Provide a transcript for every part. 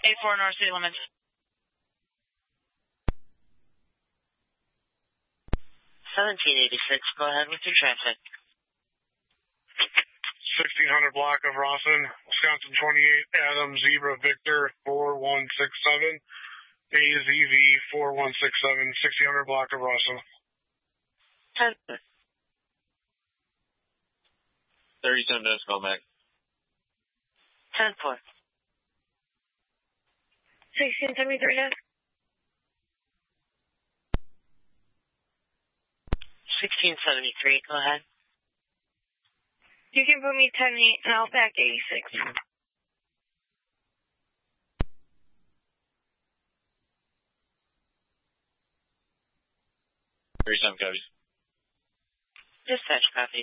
84 North City Limits. 1786, go ahead with your traffic. 1600 block of Rawson, Wisconsin 28, Adam Zebra Victor 4167, AZV 4167, 1600 block of Rawson. 10. 37 minutes, go back. 10-4. 1673 now. 1673, go ahead. You can put me 10-8 and I'll back 86. Some copies. Dispatch copies.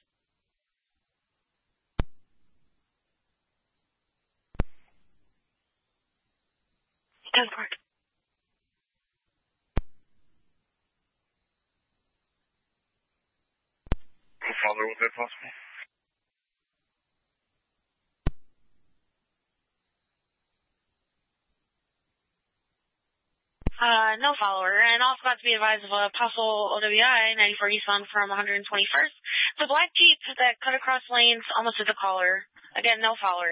Transport. Father, was that possible? No follower, and also got to be advised of a possible OWI 94 eastbound from 121st. The black Jeep that cut across lanes almost hit the caller. Again, no follower.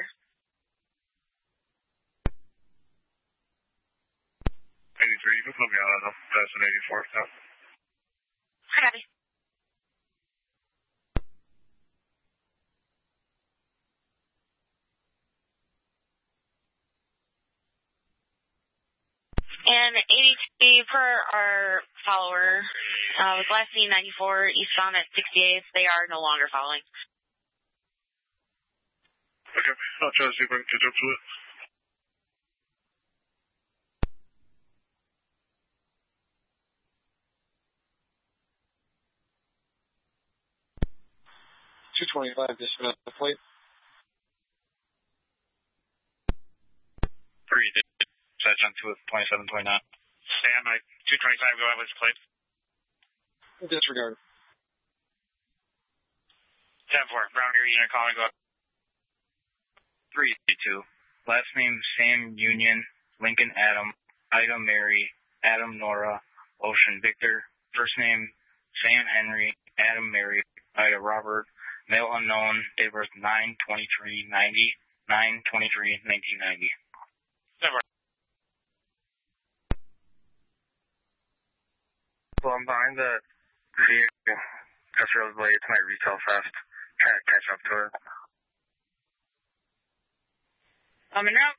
83, you can put me on that's an 84. No. Copy. And 83 per our follower, was last seen 94 eastbound at 68th. They are no longer following. Okay, I'll try to see if I can catch up to it. Just about the plate. 3, dispatch on 2729. Sam, 225, go ahead with plate. Disregard. 10-4, Brown Deer unit calling, go up. 382. Last name Sam Union, Lincoln Adam, Ida Mary, Adam Nora, Ocean Victor. First name Sam Henry, Adam Mary, Ida Robert. Male unknown, date of birth 9/23/90, 9/23/1990. Well, I'm behind the vehicle. That's really late. It's my retail fast. Trying to catch up to it. I'm en route.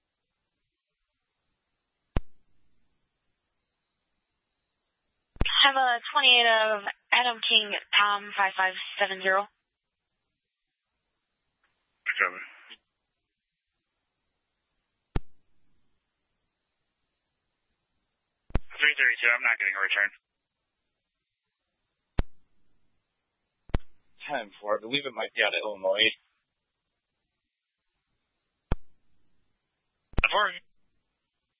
Have a 28 of Adam King, Tom 5570. Copy. I'm not getting a return. 10-4, I believe it might be out of Illinois. 4.